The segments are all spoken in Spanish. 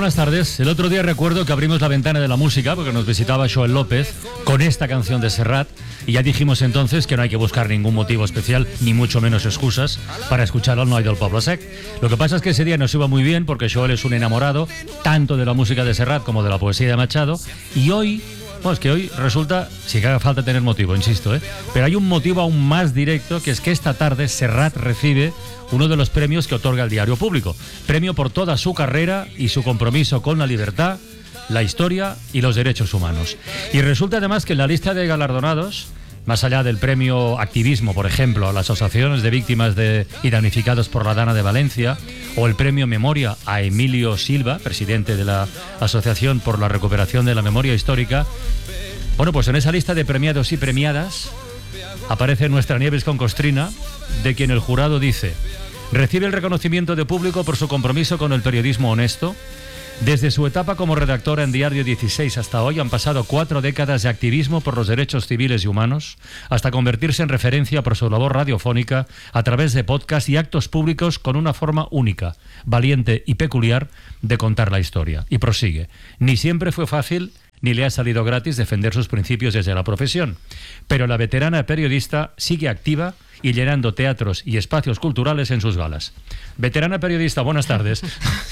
buenas tardes. El otro día recuerdo que abrimos la ventana de la música porque nos visitaba Joel López con esta canción de Serrat y ya dijimos entonces que no hay que buscar ningún motivo especial, ni mucho menos excusas, para escuchar al Noi del Poble Sec. Lo que pasa es que ese día nos iba muy bien porque Joel es un enamorado tanto de la música de Serrat como de la poesía de Machado, y hoy... Bueno, es que hoy resulta, sí que haga falta tener motivo, insisto, pero hay un motivo aún más directo, que es que esta tarde Serrat recibe uno de los premios que otorga el Diario Público. Premio por toda su carrera y su compromiso con la libertad, la historia y los derechos humanos. Y resulta además que en la lista de galardonados, más allá del premio Activismo, por ejemplo, a las asociaciones de víctimas y damnificados por la Dana de Valencia, o el premio Memoria a Emilio Silva, presidente de la Asociación por la Recuperación de la Memoria Histórica, bueno, pues en esa lista de premiados y premiadas aparece nuestra Nieves con Costrina, de quien el jurado dice: recibe el reconocimiento de público por su compromiso con el periodismo honesto. Desde su etapa como redactora en Diario 16 hasta hoy han pasado 4 décadas de activismo por los derechos civiles y humanos, hasta convertirse en referencia por su labor radiofónica a través de podcasts y actos públicos con una forma única, valiente y peculiar de contar la historia. Y prosigue: ni siempre fue fácil ni le ha salido gratis defender sus principios desde la profesión, pero la veterana periodista sigue activa y llenando teatros y espacios culturales en sus galas. Veterana periodista, buenas tardes.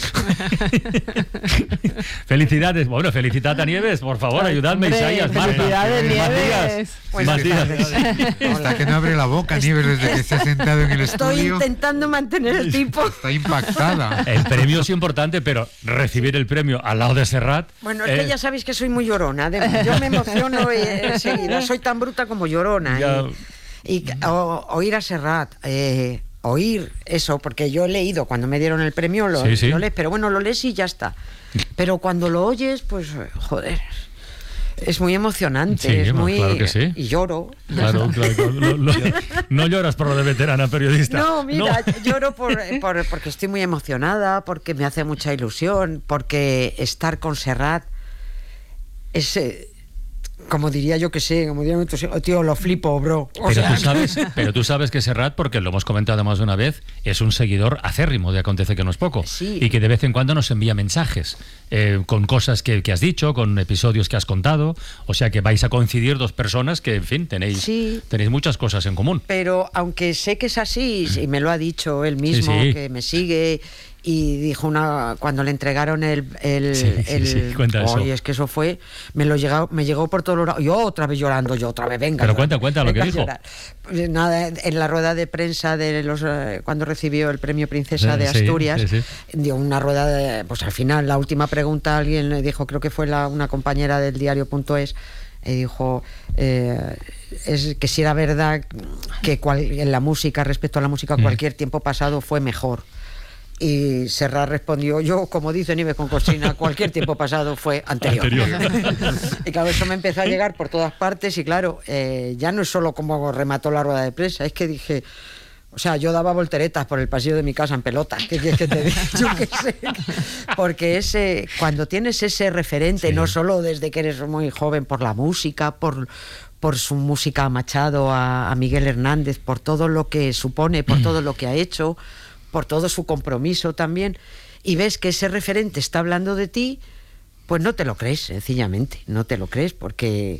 Felicidades. Bueno, felicitad a Nieves, por favor, ayudadme, Isaías, Marta. Felicidades, Nieves. Matías. Hasta que no abre la boca, Nieves, desde que se ha sentado en el estudio. Estoy intentando mantener el tipo. Está impactada. El premio es importante, pero recibir el premio al lado de Serrat... Bueno, es que ya sabéis que soy muy llorona. Yo me emociono enseguida. Soy tan bruta como llorona. Y oír a Serrat, oír eso, porque yo he leído, cuando me dieron el premio, lo lees, pero bueno, lo lees y ya está. Pero cuando lo oyes, pues, joder, es muy emocionante, sí, es muy... Claro que sí. Y lloro. Claro. No lloras por lo de veterana periodista. No, mira, lloro porque estoy muy emocionada, porque me hace mucha ilusión, porque estar con Serrat es... como diría yo que sé, como diría tío, lo flipo, bro. Pero tú sabes que Serrat, porque lo hemos comentado más de una vez, es un seguidor acérrimo de Acontece que no es poco. Sí. Y que de vez en cuando nos envía mensajes con cosas que has dicho, con episodios que has contado. O sea que vais a coincidir dos personas que, en fin, tenéis muchas cosas en común. Pero aunque sé que es así, y me lo ha dicho él mismo, que me sigue... Y dijo cuando le entregaron cuenta eso. Oye, es que eso fue, me llegó por todos los lados. Yo otra vez llorando, venga. Pero cuenta lo que dijo. Pues nada, en la rueda de prensa de cuando recibió el premio Princesa de Asturias, dio una rueda pues al final, la última pregunta, alguien le dijo, creo que fue una compañera del diario.es, y dijo es que si era verdad que en la música, respecto a la música, cualquier tiempo pasado fue mejor. Y Serrat respondió: yo, como dice Nieves con Costrina, cualquier tiempo pasado fue anterior. Y claro, eso me empezó a llegar por todas partes. Y claro, ya no es solo como remató la rueda de prensa, es que dije, o sea, yo daba volteretas por el pasillo de mi casa en pelotas. ¿Qué quieres que te diga? Yo qué sé. Porque cuando tienes ese referente, no solo desde que eres muy joven, por la música, por su música a Machado, a Miguel Hernández, por todo lo que supone, por todo lo que ha hecho, por todo su compromiso también, y ves que ese referente está hablando de ti, pues no te lo crees, sencillamente, no te lo crees, porque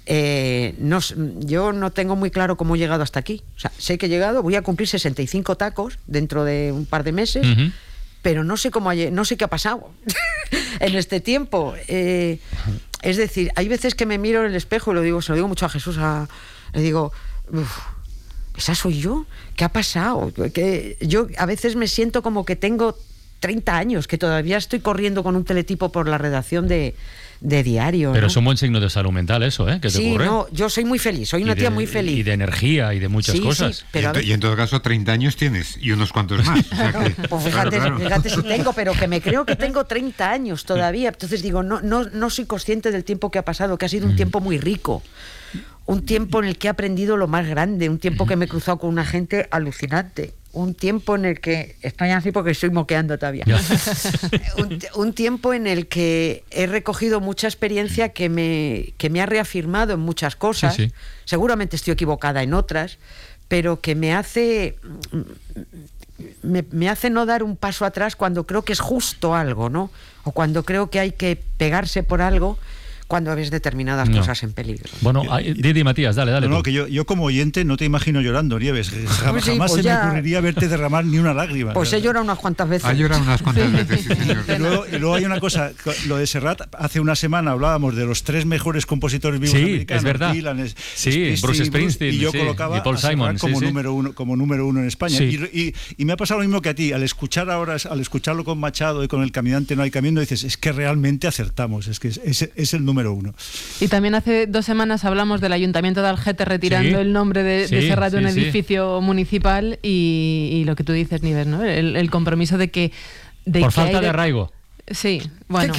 yo no tengo muy claro cómo he llegado hasta aquí. O sea, sé que he llegado, voy a cumplir 65 tacos dentro de un par de meses, pero no sé no sé qué ha pasado en este tiempo. Es decir, hay veces que me miro en el espejo y se lo digo mucho a Jesús, le digo... ¿Esa soy yo? ¿Qué ha pasado? Que yo a veces me siento como que tengo 30 años, que todavía estoy corriendo con un teletipo por la redacción de Diario. Pero ¿no? es un buen signo de salud mental eso, ¿eh? ¿Qué te ocurre? No, yo soy muy feliz, soy una tía muy feliz. Y de energía y de muchas cosas. Sí, pero y en todo caso 30 años tienes y unos cuantos más. O sea que, pues fíjate si tengo, pero que me creo que tengo 30 años todavía. Entonces digo, no soy consciente del tiempo que ha pasado, que ha sido un tiempo muy rico. Un tiempo en el que he aprendido lo más grande, un tiempo que me he cruzado con una gente alucinante, un tiempo en el que, estoy así porque estoy moqueando todavía, un tiempo en el que he recogido mucha experiencia que me ha reafirmado en muchas cosas, seguramente estoy equivocada en otras, pero que me hace me hace no dar un paso atrás cuando creo que es justo algo, ¿no? O cuando creo que hay que pegarse por algo cuando ves determinadas cosas en peligro. Bueno, Didi, Matías, dale. No, que yo como oyente no te imagino llorando, Nieves. Jamás se me ocurriría verte derramar ni una lágrima. Pues he llorado unas cuantas veces. Ha llorado unas cuantas veces, sí, señor. Y luego hay una cosa, lo de Serrat, hace una semana hablábamos de los 3 mejores compositores vivos americanos. Es verdad. Dylan, Bruce Springsteen. Y yo colocaba y Paul Simon, como número uno en España. Sí. Y me ha pasado lo mismo que a ti. Al escucharlo con Machado y con El caminante no hay camino, dices, es que realmente acertamos, es que es el número uno. Y también hace 2 semanas hablamos del Ayuntamiento de Algete retirando el nombre de Serrat de un edificio municipal y lo que tú dices, Nieves, ¿no? El compromiso de que... Por falta de arraigo. Sí, bueno.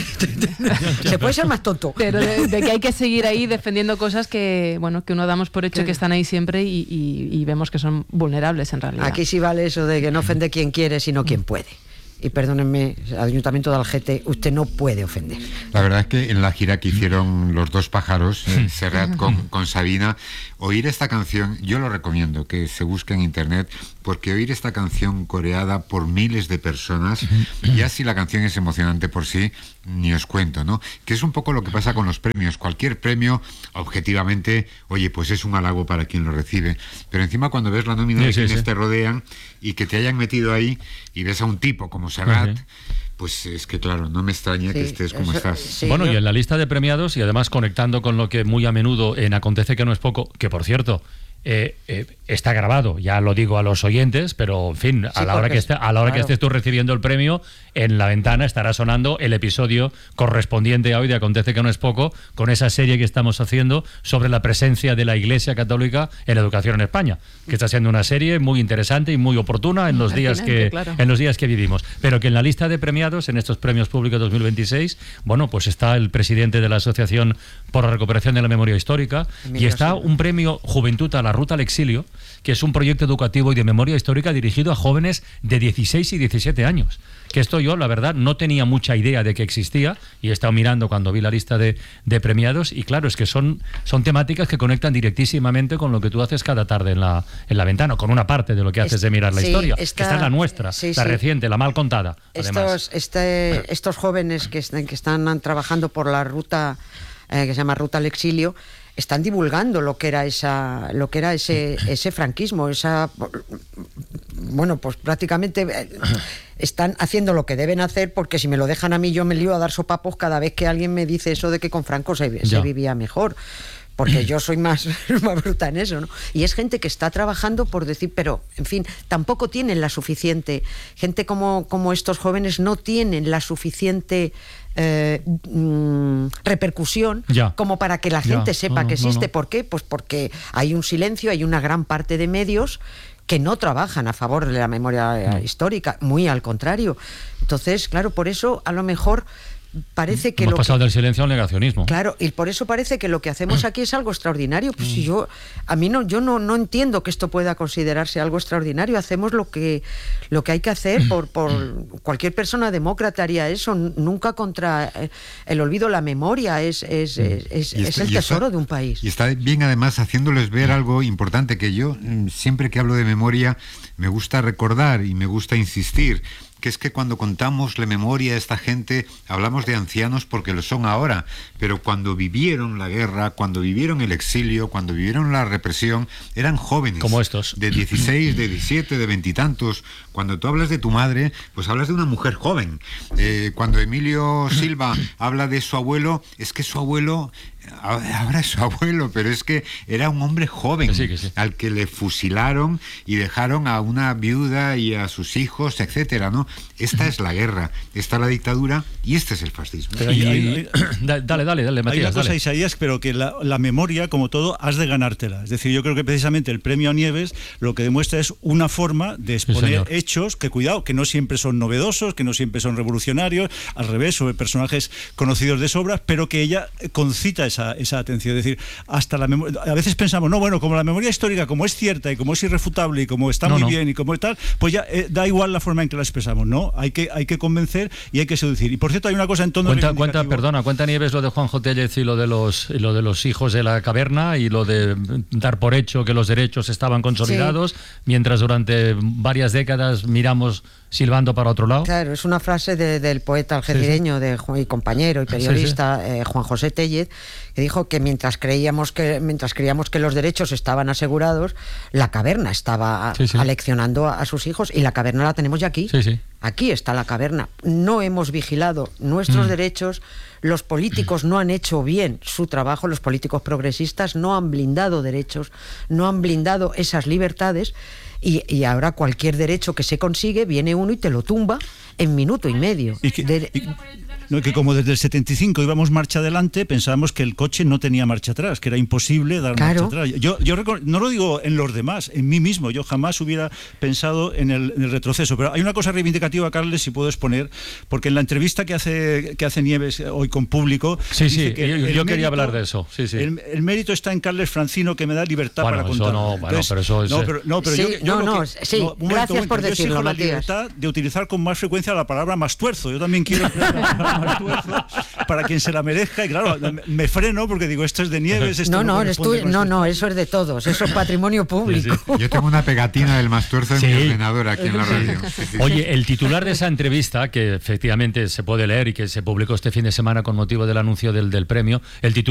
Se puede ser más tonto. Pero de que hay que seguir ahí defendiendo cosas que uno damos por hecho que están ahí siempre y vemos que son vulnerables en realidad. Aquí sí vale eso de que no ofende quien quiere, sino quien puede. Y perdónenme, Ayuntamiento de Algete, usted no puede ofender. La verdad es que en la gira que hicieron Los Dos Pájaros, Serrat con Sabina, oír esta canción, yo lo recomiendo que se busque en internet, porque oír esta canción coreada por miles de personas, ya si la canción es emocionante por sí, ni os cuento, ¿no? Que es un poco lo que pasa con los premios. Cualquier premio, objetivamente, oye, pues es un halago para quien lo recibe. Pero encima cuando ves la nómina de quienes te rodean y que te hayan metido ahí y ves a un tipo como Serrat, pues es que claro, no me extraña que estés como estás. Sí, y en la lista de premiados, y además conectando con lo que muy a menudo en Acontece que no es poco, que por cierto, está grabado, ya lo digo a los oyentes, pero en fin, a la hora que estés tú recibiendo el premio, en la ventana estará sonando el episodio correspondiente a hoy de Acontece que no es poco, con esa serie que estamos haciendo sobre la presencia de la Iglesia Católica en la educación en España, que está siendo una serie muy interesante y muy oportuna en los días que vivimos, pero que en la lista de premiados en estos premios públicos 2026, bueno, pues está el presidente de la Asociación por la Recuperación de la Memoria Histórica y está un premio Juventud a la Ruta al Exilio, que es un proyecto educativo y de memoria histórica dirigido a jóvenes de 16 y 17 años. Que esto yo, la verdad, no tenía mucha idea de que existía y he estado mirando cuando vi la lista de premiados y claro, es que son temáticas que conectan directísimamente con lo que tú haces cada tarde en la ventana, con una parte de lo que haces de mirar la historia, que esta es la nuestra, la reciente, la mal contada. Estos jóvenes que están trabajando por la ruta que se llama Ruta al Exilio, están divulgando lo que era ese franquismo, bueno, pues prácticamente están haciendo lo que deben hacer, porque si me lo dejan a mí yo me lío a dar sopapos cada vez que alguien me dice eso de que con Franco se vivía mejor. Porque yo soy más bruta en eso, ¿no? Y es gente que está trabajando por decir, pero, en fin, tampoco tienen la suficiente... Gente como estos jóvenes no tienen la suficiente repercusión como para que la gente sepa que existe. ¿Por qué? Pues porque hay un silencio, hay una gran parte de medios que no trabajan a favor de la memoria histórica, muy al contrario. Entonces, claro, por eso a lo mejor... parece que hemos pasado del silencio al negacionismo. Claro, y por eso parece que lo que hacemos aquí es algo extraordinario. Pues si yo no entiendo que esto pueda considerarse algo extraordinario. Hacemos lo que hay que hacer por cualquier persona demócrata haría eso, nunca contra el olvido. La memoria es el tesoro de un país. Y está bien además haciéndoles ver algo importante que yo siempre que hablo de memoria me gusta recordar y me gusta insistir, que es que cuando contamos la memoria de esta gente, hablamos de ancianos porque lo son ahora, pero cuando vivieron la guerra, cuando vivieron el exilio, cuando vivieron la represión, eran jóvenes. Como estos. De 16, de 17, de 20 y tantos. Cuando tú hablas de tu madre, pues hablas de una mujer joven. Cuando Emilio Silva habla de su abuelo, es que su abuelo... Ahora es su abuelo, pero es que era un hombre joven que sí. al que le fusilaron y dejaron a una viuda y a sus hijos, etcétera, ¿no? Esta es la guerra, esta es la dictadura y este es el fascismo. Dale, Matías. Hay una cosa, Isaías, pero que la memoria, como todo, has de ganártela. Es decir, yo creo que precisamente el premio a Nieves lo que demuestra es una forma de exponer hechos que, cuidado, que no siempre son novedosos, que no siempre son revolucionarios, al revés, sobre personajes conocidos de sobra, pero que ella concita esa atención. Es decir, hasta la memoria, a veces pensamos, no, bueno, como la memoria histórica, como es cierta y como es irrefutable y como está muy bien y como tal, pues ya da igual la forma en que la expresamos, ¿no? Hay que convencer y hay que seducir. Y por cierto, hay una cosa en tono Cuenta Nieves lo de Juanjo Tellez y lo de los hijos de la caverna y lo de dar por hecho que los derechos estaban consolidados, mientras durante varias décadas miramos silbando para otro lado. Claro, es una frase del poeta algecireño y compañero y periodista Juan José Tellez, que dijo que mientras creíamos que los derechos estaban asegurados, la caverna estaba aleccionando a sus hijos, y la caverna la tenemos ya aquí. Aquí está la caverna. No hemos vigilado nuestros derechos, los políticos no han hecho bien su trabajo, los políticos progresistas no han blindado derechos, no han blindado esas libertades, y ahora cualquier derecho que se consigue, viene uno y te lo tumba en minuto y medio. Que como desde el 75 íbamos marcha adelante, pensábamos que el coche no tenía marcha atrás, que era imposible dar marcha atrás. Yo no lo digo en los demás, en mí mismo, yo jamás hubiera pensado en el retroceso. Pero hay una cosa reivindicativa, Carles, si puedo exponer, porque en la entrevista que hace Nieves hoy con Público... yo quería hablar de eso. El mérito está en Carles Francino, que me da libertad para contar. Gracias por decirlo, la libertad de utilizar con más frecuencia la palabra mastuerzo. Yo también quiero para quien se la merezca, y claro, me freno porque digo, esto es de Nieves, esto no, eso es de todos, eso es patrimonio público. Yo tengo una pegatina del mastuerzo en mi ordenador aquí en la radio. Oye, el titular de esa entrevista, que efectivamente se puede leer y que se publicó este fin de semana con motivo del anuncio del premio, el titular